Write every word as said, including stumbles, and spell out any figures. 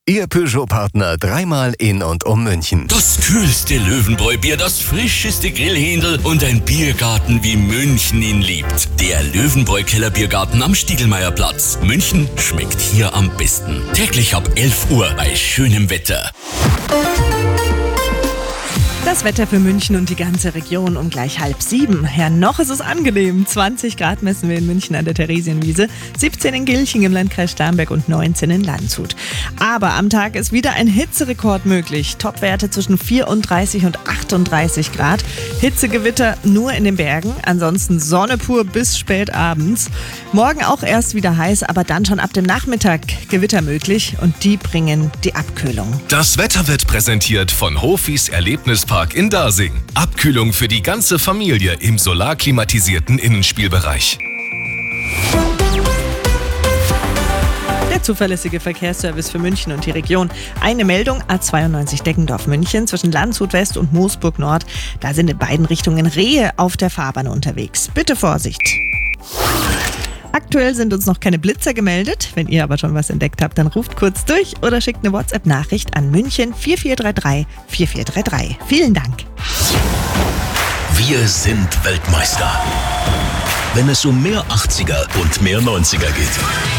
Ihr Peugeot-Partner dreimal in und um München. Das kühlste Löwenbräu-Bier, das frischeste Grillhändel und ein Biergarten, wie München ihn liebt. Der Löwenbräu-Keller-Biergarten am Stiegelmeierplatz. München schmeckt hier am besten. Täglich ab elf Uhr bei schönem Wetter. Das Wetter für München und die ganze Region um gleich halb sieben. Ja, noch ist es angenehm. zwanzig Grad messen wir in München an der Theresienwiese, siebzehn in Gilching im Landkreis Starnberg und neunzehn in Landshut. Aber am Tag ist wieder ein Hitzerekord möglich. Topwerte zwischen vierunddreißig und achtunddreißig Grad. Hitzegewitter nur in den Bergen, ansonsten Sonne pur bis spät abends. Morgen auch erst wieder heiß, aber dann schon ab dem Nachmittag Gewitter möglich und die bringen die Abkühlung. Das Wetter wird präsentiert von Hofis Erlebnispark in Dasing. Abkühlung für die ganze Familie im solarklimatisierten Innenspielbereich. Der zuverlässige Verkehrsservice für München und die Region. Eine Meldung: A zweiundneunzig Deggendorf München zwischen Landshut West und Moosburg Nord. Da sind in beiden Richtungen Rehe auf der Fahrbahn unterwegs. Bitte Vorsicht! Aktuell sind uns noch keine Blitzer gemeldet. Wenn ihr aber schon was entdeckt habt, dann ruft kurz durch oder schickt eine WhatsApp-Nachricht an München vier vier drei drei vier vier drei drei. Vielen Dank. Wir sind Weltmeister, wenn es um mehr achtziger und mehr neunziger geht.